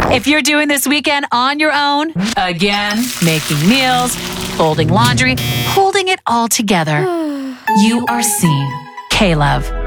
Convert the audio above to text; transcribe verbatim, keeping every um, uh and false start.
If you're doing this weekend on your own, again, making meals, folding laundry, holding it all together, you are seen. K-Love.